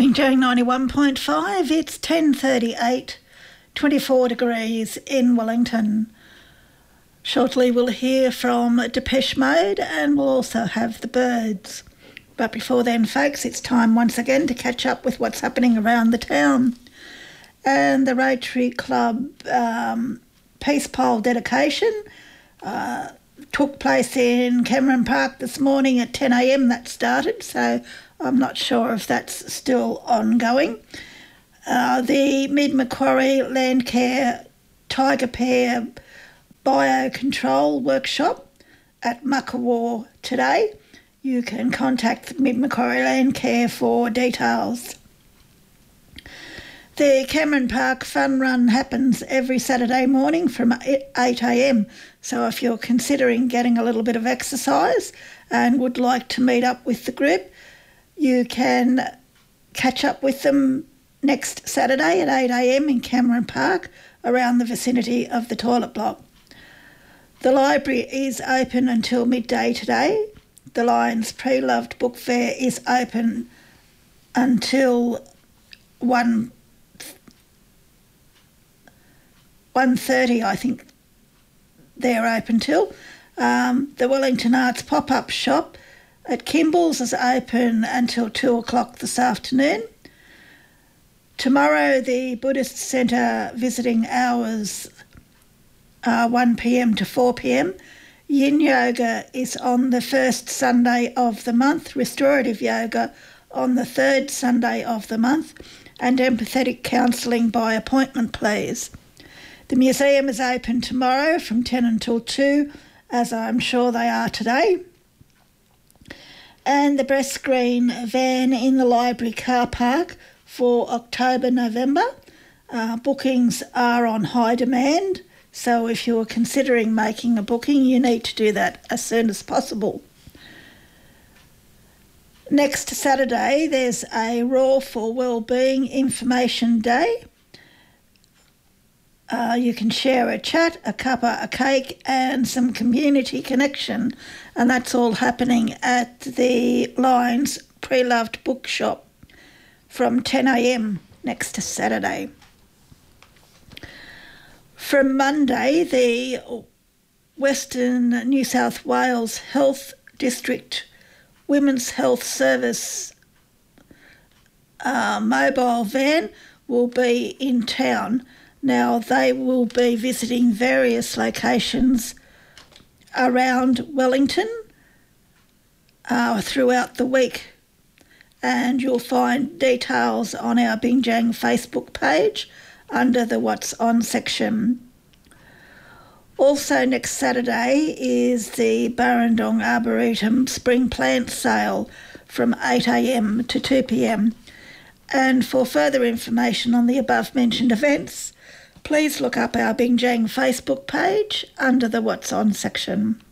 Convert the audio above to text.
Binjang 91.5, it's 10:38, 24 degrees in Wellington. Shortly we'll hear from Depeche Mode and we'll also have the Birds. But before then, folks, it's time once again to catch up with what's happening around the town. And the Rotary Club Peace Pole dedication took place in Cameron Park this morning at 10 a.m. That started, so I'm not sure if that's still ongoing. The Mid-Macquarie Landcare Tiger Pair Biocontrol Workshop at Muckawa today. You can contact Mid-Macquarie Landcare for details. The Cameron Park Fun Run happens every Saturday morning from 8 a.m. So if you're considering getting a little bit of exercise and would like to meet up with the group, you can catch up with them next Saturday at 8 a.m. in Cameron Park around the vicinity of the toilet block. The library is open until midday today. The Lions Pre-Loved Book Fair is open until 1:30, I think they're open till. The Wellington Arts Pop-Up Shop at Kimball's is open until 2 o'clock this afternoon. Tomorrow the Buddhist Centre visiting hours are 1 p.m. to 4 p.m. Yin Yoga is on the first Sunday of the month, Restorative Yoga on the third Sunday of the month, and empathetic counselling by appointment, please. The museum is open tomorrow from 10 until 2, as I'm sure they are today. And the breast screen van in the library car park for October, November. Bookings are on high demand. So if you're considering making a booking, you need to do that as soon as possible. Next Saturday, there's a Raw for Wellbeing Information Day. You can share a chat, a cuppa, a cake and some community connection. And that's all happening at the Lions Pre-Loved Bookshop from 10 a.m. next Saturday. From Monday, the Western New South Wales Health District Women's Health Service mobile van will be in town. Now, they will be visiting various locations around Wellington throughout the week. And you'll find details on our Binjang Facebook page under the What's On section. Also next Saturday is the Burrendong Arboretum Spring Plant Sale from 8 a.m. to 2 p.m. And for further information on the above mentioned events, please look up our Binjang Facebook page under the What's On section.